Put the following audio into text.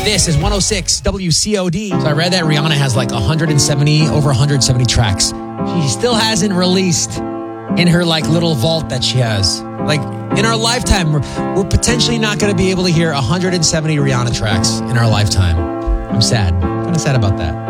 This is 106 WCOD. So I read that Rihanna has like over 170 tracks. She still hasn't released in her like little vault that she has. Like in our lifetime, we're potentially not going to be able to hear 170 Rihanna tracks in our lifetime. I'm sad. Kind of sad about that.